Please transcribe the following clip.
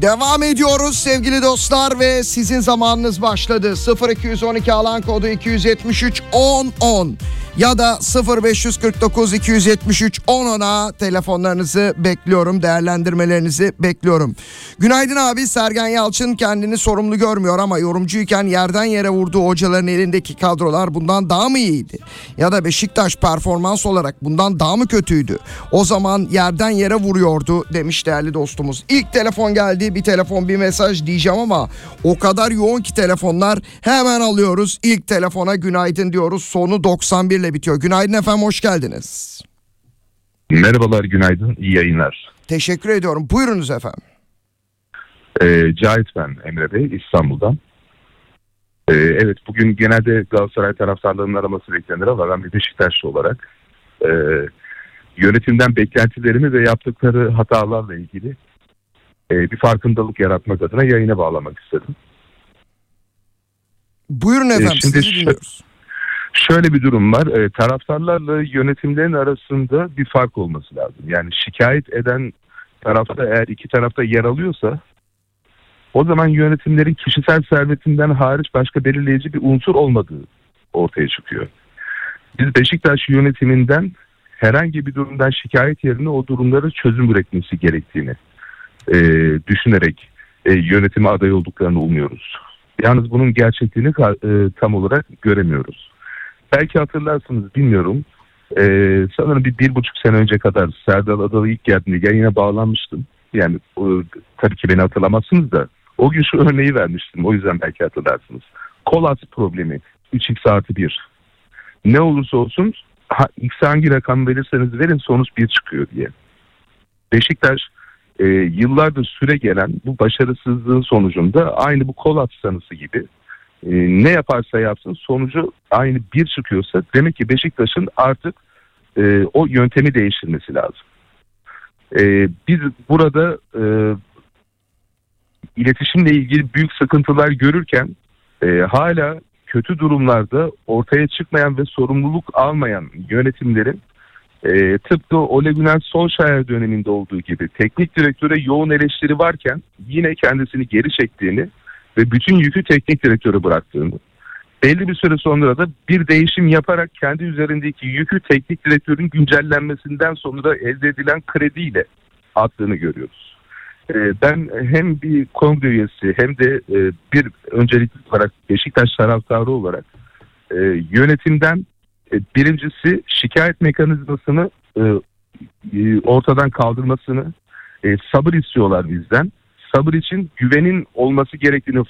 Devam ediyoruz sevgili dostlar ve sizin zamanınız başladı. 0212 alan kodu 273 1010 ya da 0549 273 1010'a telefonlarınızı bekliyorum, değerlendirmelerinizi bekliyorum. Günaydın abi, Sergen Yalçın kendini sorumlu görmüyor ama yorumcuyken yerden yere vurduğu hocaların elindeki kadrolar bundan daha mı iyiydi? Ya da Beşiktaş performans olarak bundan daha mı kötüydü? O zaman yerden yere vuruyordu demiş değerli dostumuz. İlk telefon geldi, bir telefon bir mesaj diyeceğim ama o kadar yoğun ki telefonlar, hemen alıyoruz. İlk telefona günaydın diyoruz, sonu 91 ile bitiyor. Günaydın efendim, hoş geldiniz. Merhabalar, günaydın, iyi yayınlar. Teşekkür ediyorum, buyurunuz efendim. Cahit ben, Emre Bey, İstanbul'dan. Evet, bugün genelde Galatasaray taraftarlarının araması beklenir ama ben bir Beşiktaşlı olarak yönetimden beklentilerimi ve yaptıkları hatalarla ilgili bir farkındalık yaratmak adına yayına bağlamak istedim. Buyurun efendim, şimdi sizi dinliyoruz. Şöyle bir durum var. Taraftarlarla yönetimlerin arasında bir fark olması lazım. Yani şikayet eden tarafta eğer iki tarafta yer alıyorsa o zaman yönetimlerin kişisel servetinden hariç başka belirleyici bir unsur olmadığı ortaya çıkıyor. Biz Beşiktaş yönetiminden herhangi bir durumdan şikayet yerine o durumları çözüm üretmesi gerektiğini düşünerek yönetime aday olduklarını umuyoruz. Yalnız bunun gerçekliğini tam olarak göremiyoruz. Belki hatırlarsınız, bilmiyorum. Sanırım bir buçuk sene önce kadar Serdar Adalı ilk geldiğinde yayına bağlanmıştım. Yani tabii ki beni hatırlamazsınız da o gün şu örneği vermiştim. O yüzden belki hatırlarsınız. Kolas problemi 3x+1. Ne olursa olsun x hangi rakam verirseniz verin sonuç 1 çıkıyor diye. Beşiktaş yıllardır süre gelen bu başarısızlığın sonucunda aynı bu kolas sanısı gibi ne yaparsa yapsın sonucu aynı 1 çıkıyorsa demek ki Beşiktaş'ın artık o yöntemi değiştirmesi lazım. Biz burada iletişimle ilgili büyük sıkıntılar görürken hala kötü durumlarda ortaya çıkmayan ve sorumluluk almayan yönetimlerin tıpkı Ole Gunnar Solskjaer döneminde olduğu gibi teknik direktöre yoğun eleştiri varken yine kendisini geri çektiğini ve bütün yükü teknik direktöre bıraktığını, belli bir süre sonra da bir değişim yaparak kendi üzerindeki yükü teknik direktörün güncellenmesinden sonra elde edilen krediyle attığını görüyoruz. Ben hem bir kongre üyesi hem de bir öncelikli olarak Beşiktaş taraftarı olarak yönetimden birincisi şikayet mekanizmasını ortadan kaldırmasını, sabır istiyorlar bizden. Sabır için güvenin olması gerektiğini